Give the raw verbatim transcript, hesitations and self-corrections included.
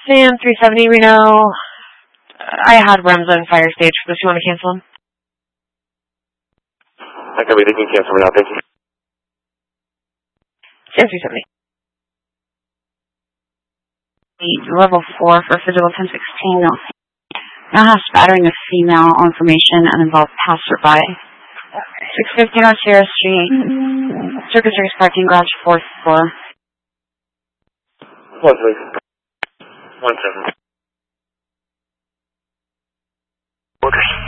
Sam three seventy Reno. I had Remza in fire stage. Does you want to cancel him? I can be taking cancel now. Thank you. Sam three seventy. Level four for physical ten sixteen. Now has spattering of female information and involved passerby. six fifty North Sierra Street. Circus Race parking garage, fourth floor. One, please. One, seven. Okay.